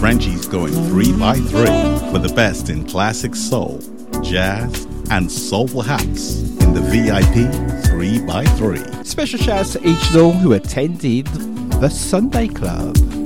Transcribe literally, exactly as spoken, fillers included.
Frenchie's going three by three for the best in classic soul, jazz, and soulful house in the V I P three by three. Special shouts to each and all who attended the Sunday Club.